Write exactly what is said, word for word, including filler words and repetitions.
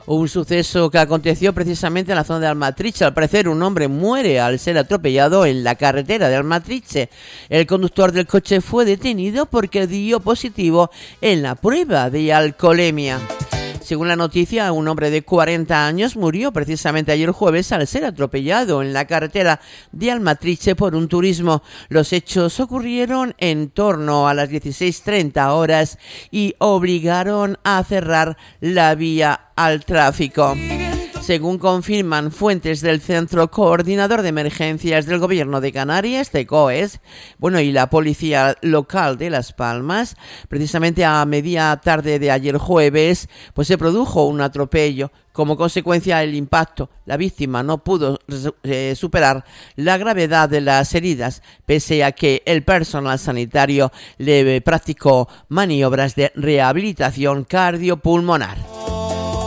Un suceso que aconteció precisamente en la zona de Almatriche. Al parecer, un hombre muere al ser atropellado en la carretera de Almatriche. El conductor del coche fue detenido porque dio positivo en la prueba de alcoholemia. Según la noticia, un hombre de cuarenta años murió precisamente ayer jueves al ser atropellado en la carretera de Almatriche por un turismo. Los hechos ocurrieron en torno a las dieciséis treinta horas y obligaron a cerrar la vía al tráfico. Según confirman fuentes del Centro Coordinador de Emergencias del Gobierno de Canarias, CECOES, bueno, y la Policía Local de Las Palmas, precisamente a media tarde de ayer jueves, pues se produjo un atropello. Como consecuencia del impacto, la víctima no pudo eh, superar la gravedad de las heridas, pese a que el personal sanitario le practicó maniobras de rehabilitación cardiopulmonar.